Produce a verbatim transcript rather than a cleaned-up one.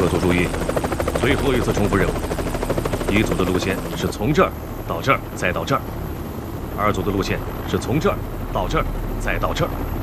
各组注意，最后一次重复任务。一组的路线是从这儿到这儿，再到这儿；二组的路线是从这儿到这儿，再到这儿。